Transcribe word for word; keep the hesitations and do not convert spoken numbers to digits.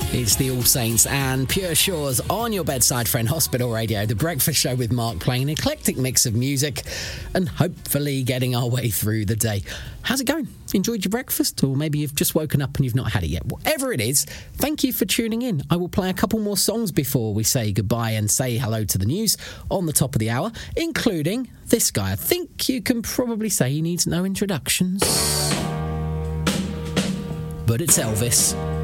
It's the All Saints and Pure Shores on your bedside friend Hospital Radio, the breakfast show with Mark, playing an eclectic mix of music and hopefully getting our way through the day. How's it going? Enjoyed your breakfast? Or maybe you've just woken up and you've not had it yet. Whatever it is, thank you for tuning in. I will play a couple more songs before we say goodbye and say hello to the news on the top of the hour, including this guy. I think you can probably say he needs no introductions. But it's Elvis.